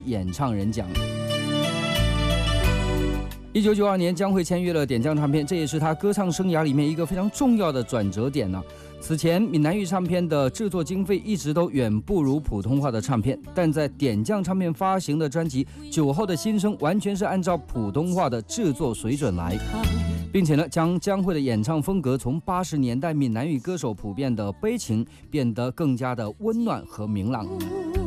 演唱人奖。1992年，江蕙签约了点将唱片，这也是她歌唱生涯里面一个非常重要的转折点呢。此前，闽南语唱片的制作经费一直都远不如普通话的唱片，但在点将唱片发行的专辑《酒后的心声》完全是按照普通话的制作水准来，并且呢，将江蕙的演唱风格从80年代闽南语歌手普遍的悲情变得更加的温暖和明朗。